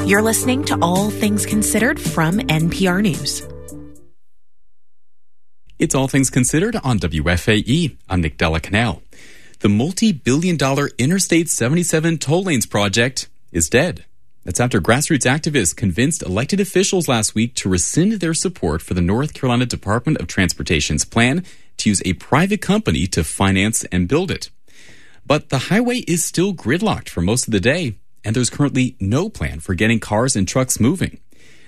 You're listening to All Things Considered from NPR News. It's All Things Considered on WFAE. I'm Nick Della Canal. The multi-billion-dollar Interstate 77 toll lanes project is dead. That's after grassroots activists convinced elected officials last week to rescind their support for the North Carolina Department of Transportation's plan to use a private company to finance and build it. But the highway is still gridlocked for most of the day, and there's currently no plan for getting cars and trucks moving.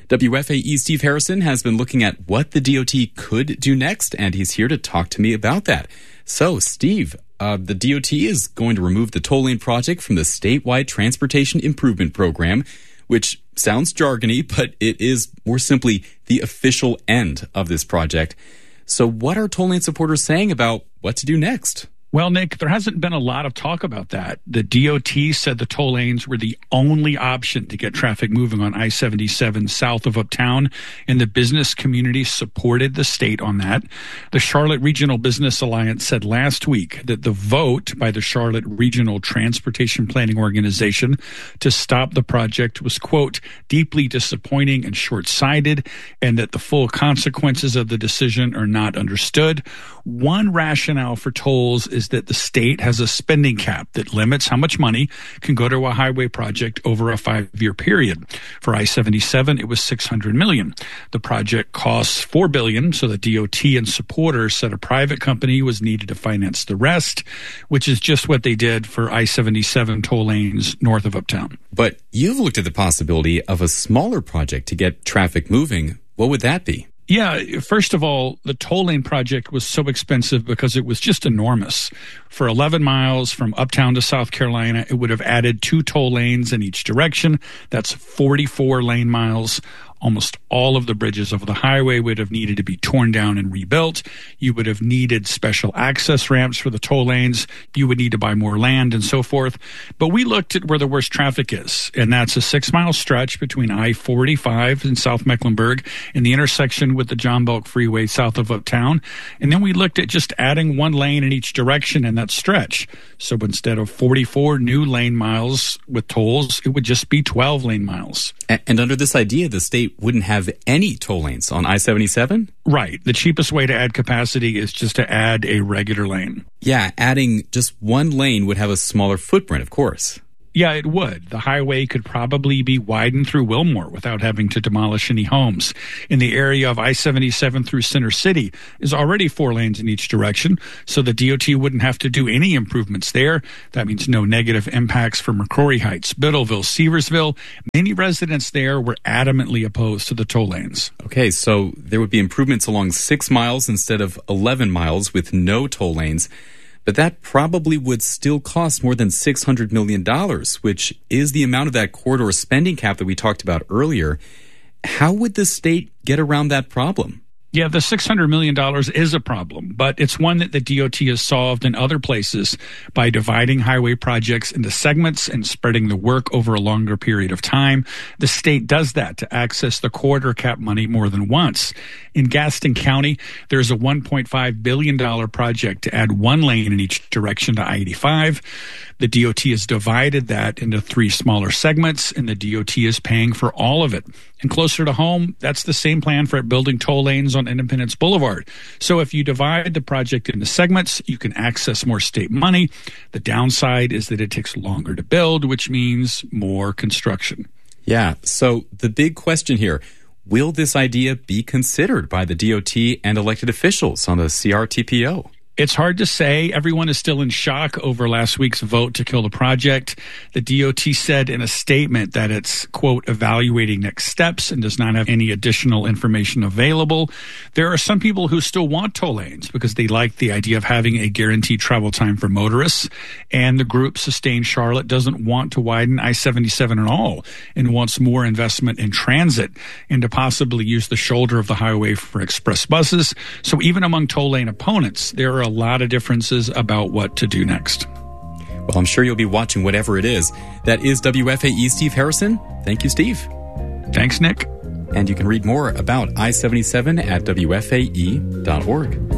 WFAE's Steve Harrison has been looking at what the DOT could do next, and he's here to talk to me about that. So, Steve, the DOT is going to remove the toll lane project from the statewide Transportation Improvement Program, which sounds jargony, but it is more simply the official end of this project. So what are toll lane supporters saying about what to do next? Well, Nick, there hasn't been a lot of talk about that. The DOT said the toll lanes were the only option to get traffic moving on I-77 south of Uptown, and the business community supported the state on that. The Charlotte Regional Business Alliance said last week that the vote by the Charlotte Regional Transportation Planning Organization to stop the project was, quote, deeply disappointing and short-sighted, and that the full consequences of the decision are not understood. One rationale for tolls is that the state has a spending cap that limits how much money can go to a highway project over a 5-year period. For I-77, it was $600 million. The project costs $4 billion, so the DOT and supporters said a private company was needed to finance the rest, which is just what they did for I-77 toll lanes north of Uptown. But you've looked at the possibility of a smaller project to get traffic moving. What would that be? Yeah, first of all, the toll lane project was so expensive because it was just enormous. For 11 miles from Uptown to South Carolina, it would have added 2 toll lanes in each direction. That's 44 lane miles. Almost all of the bridges over the highway would have needed to be torn down and rebuilt. You would have needed special access ramps for the toll lanes. You would need to buy more land and so forth. But we looked at where the worst traffic is, and that's a 6-mile stretch between I-45 in South Mecklenburg and the intersection with the John Bullock Freeway south of Uptown. And then we looked at just adding 1 lane in each direction in that stretch. So instead of 44 new lane miles with tolls, it would just be 12 lane miles. And under this idea, the state wouldn't have any toll lanes on I-77? Right. The cheapest way to add capacity is just to add a regular lane. Yeah, adding just 1 lane would have a smaller footprint, of course. Yeah, it would. The highway could probably be widened through Wilmore without having to demolish any homes. In the area of I-77 through Center City is already 4 lanes in each direction, so the DOT wouldn't have to do any improvements there. That means no negative impacts for McCrory Heights, Biddleville, Seversville. Many residents there were adamantly opposed to the toll lanes. Okay, so there would be improvements along 6 miles instead of 11 miles with no toll lanes. But that probably would still cost more than $600 million, which is the amount of that corridor spending cap that we talked about earlier. How would the state get around that problem? Yeah, the $600 million is a problem, but it's one that the DOT has solved in other places by dividing highway projects into segments and spreading the work over a longer period of time. The state does that to access the corridor cap money more than once. In Gaston County, there's a $1.5 billion project to add 1 lane in each direction to I-85. The DOT has divided that into 3 smaller segments, and the DOT is paying for all of it. And closer to home, that's the same plan for building toll lanes on Independence Boulevard. So if you divide the project into segments, you can access more state money. The downside is that it takes longer to build, which means more construction. Yeah, so the big question here, will this idea be considered by the DOT and elected officials on the CRTPO? It's hard to say. Everyone is still in shock over last week's vote to kill the project. The DOT said in a statement that it's, quote, evaluating next steps and does not have any additional information available. There are some people who still want toll lanes because they like the idea of having a guaranteed travel time for motorists. And the group Sustain Charlotte doesn't want to widen I-77 at all and wants more investment in transit and to possibly use the shoulder of the highway for express buses. So even among toll lane opponents, there are a lot of differences about what to do next. Well, I'm sure you'll be watching whatever it is. That is WFAE Steve Harrison. Thank you, Steve. Thanks, Nick. And you can read more about I-77 at WFAE.org.